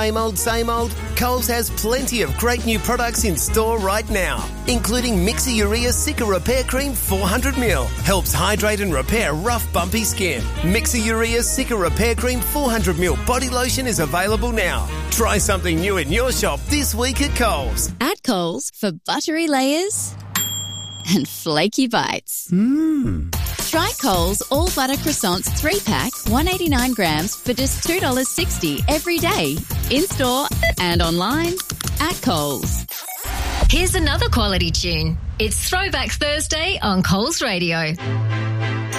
Same old? Coles has plenty of great new products in store right now, including Mixer Urea Cica Repair Cream 400ml. Helps hydrate and repair rough, bumpy skin. Mixer Urea Cica Repair Cream 400ml body lotion is available now. Try something new in your shop this week at Coles. At Coles, for buttery layers and flaky bites. Try Coles All Butter Croissants 3-pack, 189 grams for just $2.60 every day. In-store and online at Coles. Here's another quality tune. It's Throwback Thursday on Coles Radio.